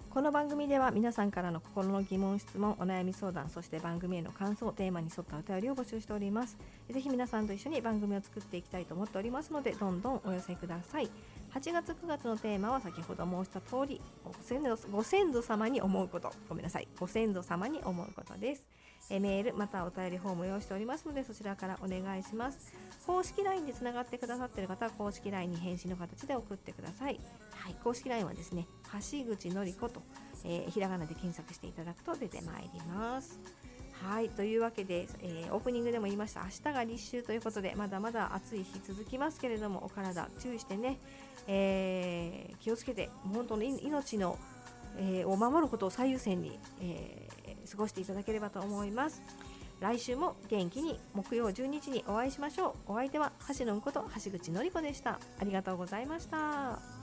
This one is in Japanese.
この番組では皆さんからの心の疑問、質問、お悩み相談、そして番組への感想、テーマに沿ったお便りを募集しております。ぜひ皆さんと一緒に番組を作っていきたいと思っておりますので、どんどんお寄せください。8月9月のテーマは先ほど申した通り、ご先祖様に思うこと、ご先祖様に思うことです。メールまたお便りフォームを用意しておりますので、そちらからお願いします。公式 LINE でつながってくださっている方は公式 LINE に返信の形で送ってください。公式 LINE はですね、橋口のりこと、ひらがなで検索していただくと出てまいります。というわけで、オープニングでも言いました、明日が立秋ということで、まだまだ暑い日続きますけれども、お体注意してね、気をつけて、本当に命の、を守ることを最優先に、過ごしていただければと思います。来週も元気に木曜12時にお会いしましょう。お相手は橋のんこと橋口のりこでした。ありがとうございました。